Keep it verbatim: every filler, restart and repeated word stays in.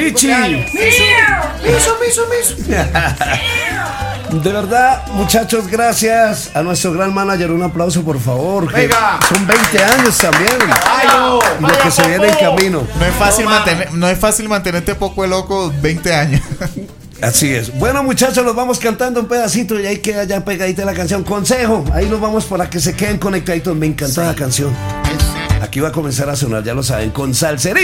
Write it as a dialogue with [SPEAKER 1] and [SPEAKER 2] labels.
[SPEAKER 1] Richie. Miso, miso, miso. De verdad, muchachos, gracias a nuestro gran manager. Un aplauso, por favor. Que son veinte años también.
[SPEAKER 2] Caballo,
[SPEAKER 1] y lo que se viene en camino.
[SPEAKER 3] No es fácil mantener, no es fácil mantenerte poco de loco veinte años.
[SPEAKER 1] Así es. Bueno, muchachos, los vamos cantando un pedacito y ahí queda ya pegadita la canción. Consejo, ahí nos vamos para que se queden conectaditos. Me encanta la canción. Aquí va a comenzar a sonar, ya lo saben, con Salserín.